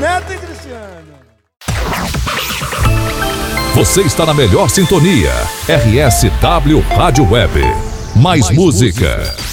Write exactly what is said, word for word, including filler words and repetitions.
Neto e Cristiano. Você está na melhor sintonia. R S W Rádio Web. Mais, Mais música. música.